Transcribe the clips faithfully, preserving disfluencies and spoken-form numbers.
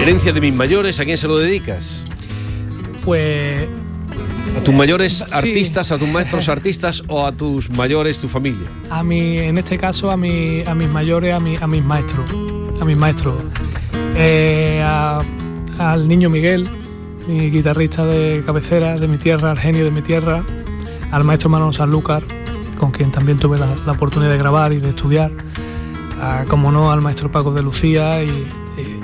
Herencia de mis mayores, ¿a quién se lo dedicas? Pues... ¿A tus mayores sí. artistas, a tus maestros artistas o a tus mayores, tu familia? A mi, en este caso, a, mi, a mis mayores, a, mi, a mis maestros. A mis maestros. Eh, a, al niño Miguel, mi guitarrista de cabecera, de mi tierra, al genio de mi tierra. Al maestro Manolo Sanlúcar, con quien también tuve la, la oportunidad de grabar y de estudiar. A, como no, al maestro Paco de Lucía y, y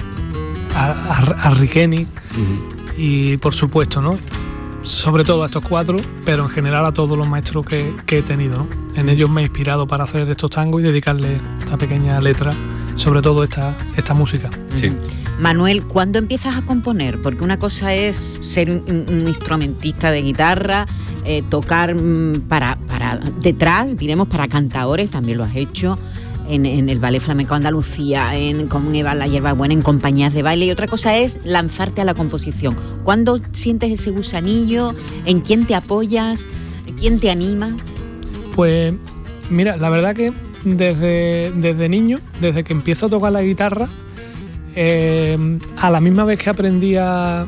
a, a, a Riqueni. Uh-huh. Y por supuesto, ¿no? Sobre todo a estos cuatro, pero en general a todos los maestros que, que he tenido, ¿no? En ellos me he inspirado para hacer estos tangos y dedicarle esta pequeña letra, sobre todo esta, esta música. Sí. Manuel, ¿cuándo empiezas a componer? Porque una cosa es ser un, un instrumentista de guitarra, eh, tocar para, para detrás, diremos, para cantaores, también lo has hecho. En, en el Ballet Flamenco Andalucía, en con Eva La Hierbabuena, en compañías de baile, y otra cosa es lanzarte a la composición. ¿Cuándo sientes ese gusanillo? ¿En quién te apoyas? ¿Quién te anima? Pues mira, la verdad que desde, desde niño, desde que empiezo a tocar la guitarra, eh, a la misma vez que aprendía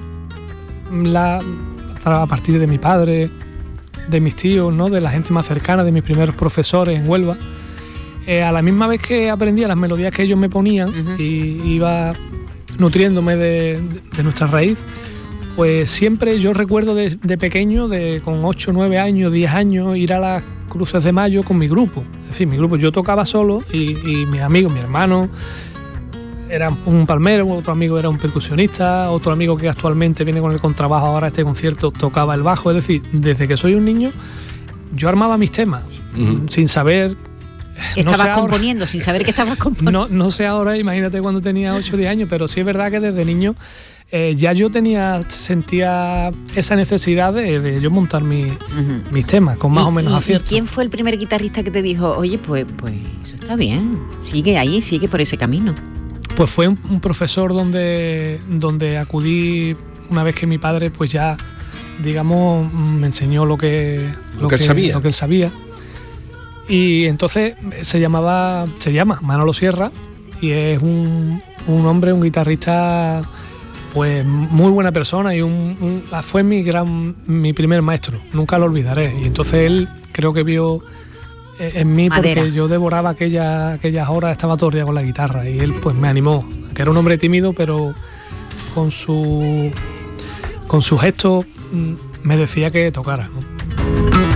la, a partir de mi padre, de mis tíos, ¿no? De la gente más cercana, de mis primeros profesores en Huelva, Eh, a la misma vez que aprendía las melodías que ellos me ponían, uh-huh, y iba nutriéndome de, de, de nuestra raíz, pues siempre yo recuerdo de, de pequeño, de con ocho, nueve años, diez años, ir a las Cruces de Mayo con mi grupo. Es decir, mi grupo, yo tocaba solo y, y mis amigos, mi hermano era un palmero, otro amigo era un percusionista, otro amigo que actualmente viene con el contrabajo ahora a este concierto tocaba el bajo. Es decir, desde que soy un niño yo armaba mis temas, uh-huh, sin saber... Estabas no sé componiendo, ahora, sin saber que estabas componiendo. No, no sé ahora, imagínate cuando tenía ocho o diez años, pero sí es verdad que desde niño eh, ya yo tenía, sentía esa necesidad de, de yo montar mi, uh-huh, mis temas con más y, o menos y, acierto. ¿Y quién fue el primer guitarrista que te dijo, oye, pues, pues eso está bien, sigue ahí, sigue por ese camino? Pues fue un, un profesor donde, donde acudí una vez que mi padre pues ya, digamos, me enseñó lo que, lo, lo que, que él sabía. Lo que él sabía. Y entonces se llamaba, se llama Manolo Sierra y es un, un hombre, un guitarrista, pues muy buena persona y un, un, fue mi gran, mi primer maestro, nunca lo olvidaré. Y entonces él creo que vio en mí porque Madera. Yo devoraba aquella, aquellas horas, estaba todo el día con la guitarra y él pues me animó, que era un hombre tímido, pero con su, con su gesto me decía que tocara, ¿no?